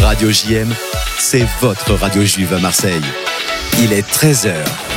Radio JM, c'est votre radio juive à Marseille. Il est 13h.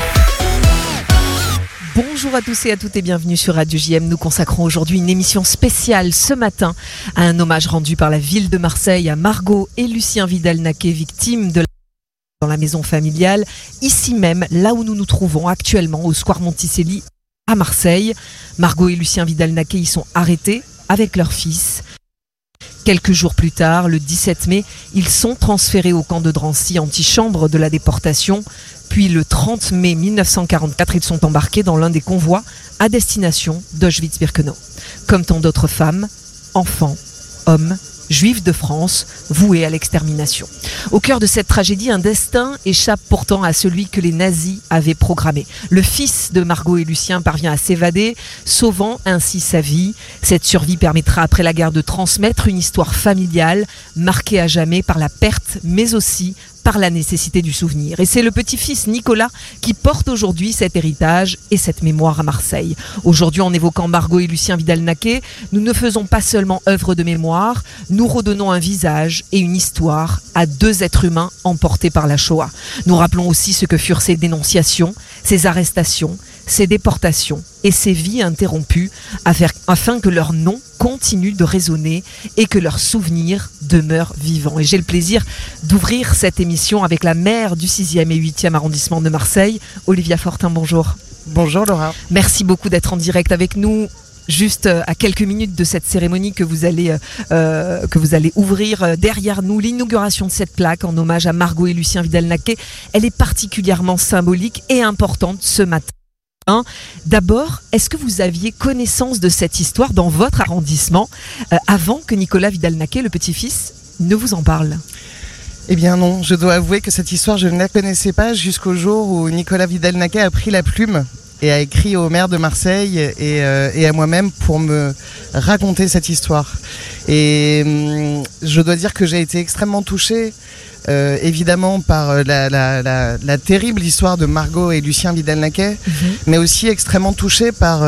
Bonjour à tous et à toutes et bienvenue sur Radio JM. Nous consacrons aujourd'hui une émission spéciale ce matin à un hommage rendu par la ville de Marseille à Margot et Lucien Vidal-Naquet, victimes dans la maison familiale, ici même, là où nous nous trouvons actuellement, au Square Monticelli à Marseille. Margot et Lucien Vidal-Naquet y sont arrêtés avec leur fils. Quelques jours plus tard, le 17 mai, ils sont transférés au camp de Drancy, antichambre de la déportation. Puis le 30 mai 1944, ils sont embarqués dans l'un des convois à destination d'Auschwitz-Birkenau. Comme tant d'autres femmes, enfants, hommes, juifs de France, voués à l'extermination. Au cœur de cette tragédie, un destin échappe pourtant à celui que les nazis avaient programmé. Le fils de Margot et Lucien parvient à s'évader, sauvant ainsi sa vie. Cette survie permettra après la guerre de transmettre une histoire familiale, marquée à jamais par la perte, mais aussi par la nécessité du souvenir. Et c'est le petit-fils Nicolas qui porte aujourd'hui cet héritage et cette mémoire à Marseille. Aujourd'hui, en évoquant Margot et Lucien Vidal-Naquet, nous ne faisons pas seulement œuvre de mémoire, nous redonnons un visage et une histoire à deux êtres humains emportés par la Shoah. Nous rappelons aussi ce que furent ces dénonciations, ces arrestations, ces déportations et ces vies interrompues afin que leur nom continue de résonner et que leurs souvenirs demeurent vivants. Et j'ai le plaisir d'ouvrir cette émission avec la maire du 6e et 8e arrondissement de Marseille, Olivia Fortin. Bonjour. Bonjour Laura. Merci beaucoup d'être en direct avec nous. Juste à quelques minutes de cette cérémonie que vous allez ouvrir derrière nous, l'inauguration de cette plaque en hommage à Margot et Lucien Vidal-Naquet, elle est particulièrement symbolique et importante ce matin. D'abord, est-ce que vous aviez connaissance de cette histoire dans votre arrondissement avant que Nicolas Vidal-Naquet, le petit-fils, ne vous en parle ? Eh bien non, je dois avouer que cette histoire, je ne la connaissais pas jusqu'au jour où Nicolas Vidal-Naquet a pris la plume et a écrit au maire de Marseille et à moi-même pour me raconter cette histoire. Et je dois dire que j'ai été extrêmement touché, évidemment par la terrible histoire de Margot et Lucien Vidal-Naquet, mais aussi extrêmement touché par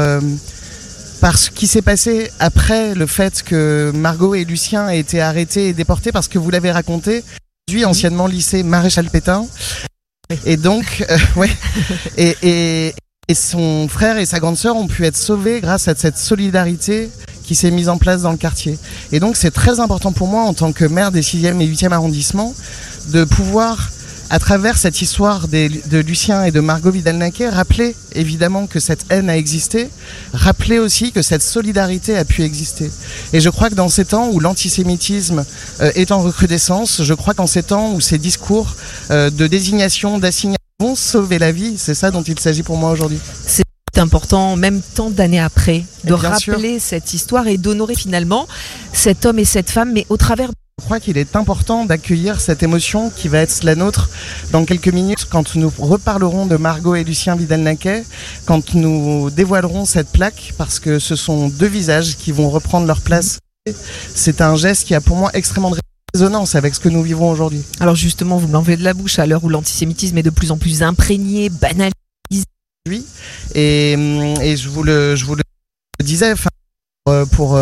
ce qui s'est passé après le fait que Margot et Lucien aient été arrêtés et déportés, parce que vous l'avez raconté, anciennement lycée Maréchal Pétain. Et donc, et son frère et sa grande sœur ont pu être sauvés grâce à cette solidarité qui s'est mise en place dans le quartier. Et donc c'est très important pour moi en tant que maire des 6e et 8e arrondissements de pouvoir, à travers cette histoire de Lucien et de Margot Vidal-Naquet, rappeler évidemment que cette haine a existé, rappeler aussi que cette solidarité a pu exister. Et je crois que dans ces temps où l'antisémitisme est en recrudescence, je crois qu'en ces temps où ces discours de désignation, d'assignation vont sauver la vie, c'est ça dont il s'agit pour moi aujourd'hui. C'est important, même tant d'années après, de rappeler sûr cette histoire et d'honorer finalement cet homme et cette femme, mais au travers... Je crois qu'il est important d'accueillir cette émotion qui va être la nôtre dans quelques minutes quand nous reparlerons de Margot et Lucien Vidal-Naquet, quand nous dévoilerons cette plaque, parce que ce sont deux visages qui vont reprendre leur place. C'est un geste qui a pour moi extrêmement de résonance avec ce que nous vivons aujourd'hui. Alors justement, vous m'enlevez de la bouche à l'heure où l'antisémitisme est de plus en plus imprégné, banalisé. Oui, et je vous le disais, pour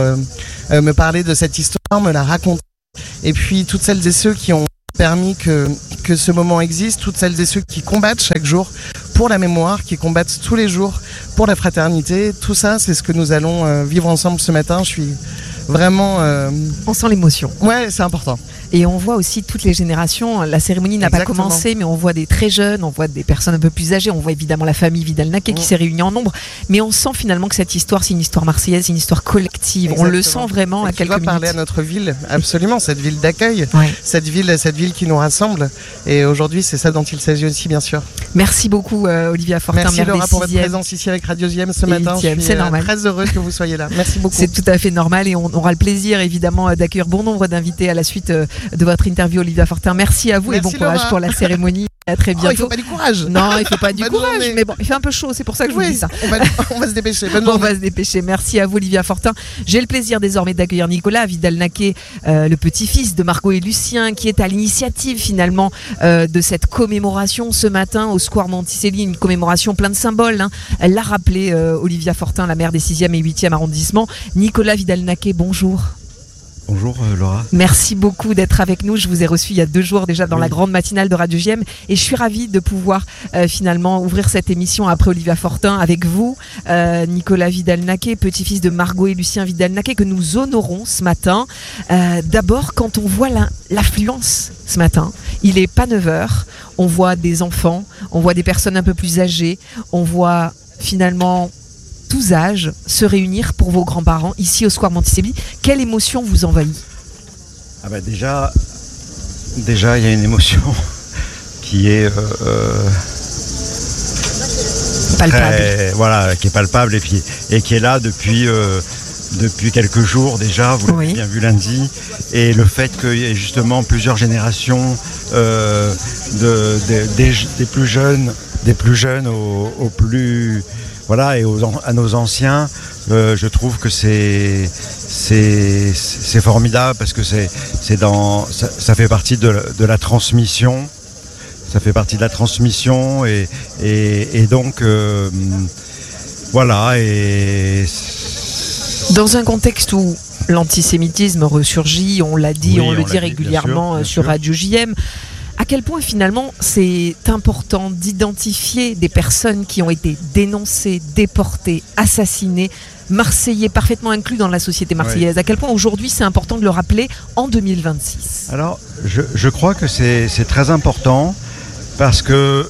me parler de cette histoire, me la raconter. Et puis toutes celles et ceux qui ont permis que ce moment existe, toutes celles et ceux qui combattent chaque jour pour la mémoire, qui combattent tous les jours pour la fraternité, tout ça c'est ce que nous allons vivre ensemble ce matin. Je suis vraiment... On sent l'émotion. Ouais, c'est important. Et on voit aussi toutes les générations. La cérémonie n'a pas commencé, mais on voit des très jeunes, on voit des personnes un peu plus âgées, on voit évidemment la famille Vidal-Naquet qui s'est réunie en nombre. Mais on sent finalement que cette histoire, c'est une histoire marseillaise, c'est une histoire collective. Exactement. On le sent vraiment à quelques minutes. On doit parler à notre ville, absolument, cette ville d'accueil, ouais. cette ville qui nous rassemble. Et aujourd'hui, c'est ça dont il s'agit aussi, bien sûr. Merci beaucoup, Olivia Fortin. Merci Laura pour votre présence ici avec Radio JM ce matin. Je suis très heureuse que vous soyez là. Merci beaucoup. C'est tout à fait normal et on aura le plaisir évidemment d'accueillir bon nombre d'invités à la suite de votre interview, Olivia Fortin. Merci à vous. Merci et bon courage Laura. pour la cérémonie. À très bientôt. Il faut pas du courage. Non, il faut pas du courage. Journée. Mais bon, il fait un peu chaud, c'est pour ça que je vous dis ça. On va se dépêcher. Bonne on journée. va se dépêcher. Merci à vous, Olivia Fortin. J'ai le plaisir désormais d'accueillir Nicolas Vidal-Naquet, le petit-fils de Margot et Lucien, qui est à l'initiative finalement de cette commémoration ce matin au Square Monticelli, une commémoration pleine de symboles. Elle l'a rappelé, Olivia Fortin, la maire des 6e et 8e arrondissements. Nicolas Vidal-Naquet, bonjour. Bonjour Laura. Merci beaucoup d'être avec nous. Je vous ai reçu il y a 2 jours déjà dans la grande matinale de Radio JM et je suis ravie de pouvoir finalement ouvrir cette émission après Olivia Fortin avec vous, Nicolas Vidal-Naquet, petit-fils de Margot et Lucien Vidal-Naquet, que nous honorons ce matin. D'abord, quand on voit l'affluence ce matin, il est pas 9h, on voit des enfants, on voit des personnes un peu plus âgées, on voit finalement tous âges se réunir pour vos grands-parents ici au Square Montissébly. Quelle émotion vous envahit? Déjà il y a une émotion qui est palpable. Qui est palpable et qui est là depuis quelques jours déjà. Vous l'avez bien vu lundi, et le fait qu'il y ait justement plusieurs générations des plus jeunes aux plus et à nos anciens, je trouve que c'est formidable parce que ça fait partie de la transmission. Ça fait partie de la transmission et donc dans un contexte où l'antisémitisme ressurgit, on l'a dit, on le dit régulièrement bien sûr. Radio JM. À quel point finalement c'est important d'identifier des personnes qui ont été dénoncées, déportées, assassinées, Marseillais parfaitement inclus dans la société marseillaise. À quel point aujourd'hui c'est important de le rappeler en 2026. Alors je crois que c'est très important parce que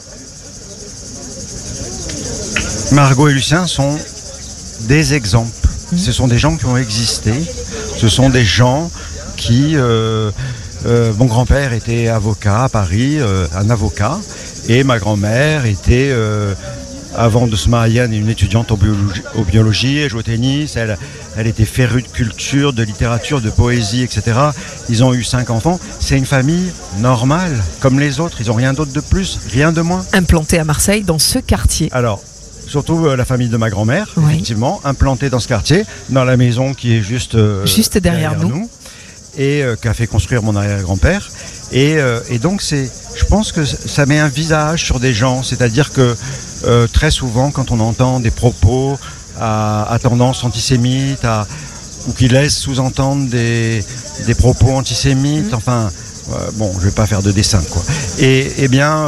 Margot et Lucien sont des exemples. Ce sont des gens qui ont existé. Ce sont des gens qui... mon grand-père était avocat à Paris, un avocat, et ma grand-mère était, avant de se marier, une étudiante en biologie, elle jouait au tennis, elle était férue de culture, de littérature, de poésie, etc. Ils ont eu 5 enfants. C'est une famille normale, comme les autres. Ils n'ont rien d'autre de plus, rien de moins. Implantée à Marseille, dans ce quartier. Alors, surtout la famille de ma grand-mère, effectivement, implantée dans ce quartier, dans la maison qui est juste derrière nous. Et qui a fait construire mon arrière-grand-père. Et donc, je pense que ça met un visage sur des gens. C'est-à-dire que très souvent, quand on entend des propos à tendance antisémite, ou qui laissent sous-entendre des propos antisémites, je vais pas faire de dessin, quoi. C'est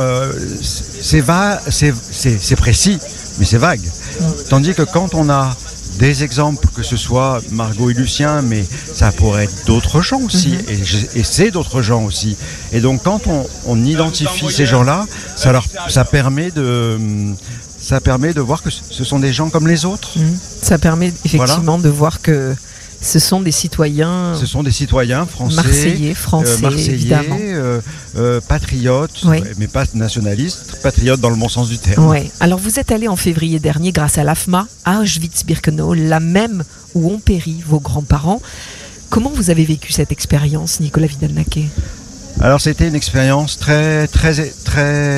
précis, mais c'est vague. Tandis que quand on a des exemples, que ce soit Margot et Lucien, mais ça pourrait être d'autres gens aussi, et c'est d'autres gens aussi. Et donc quand on identifie ces gens-là, ça permet de voir que ce sont des gens comme les autres. Ça permet effectivement de voir que ce sont des citoyens. Ce sont des citoyens français, Marseillais, évidemment. Patriotes, mais pas nationalistes, patriotes dans le bon sens du terme. Ouais. Alors vous êtes allé en février dernier grâce à l'AFMA à Auschwitz-Birkenau, la même où ont péri vos grands-parents. Comment vous avez vécu cette expérience, Nicolas Vidal-Naquet ? Alors c'était une expérience très, très, très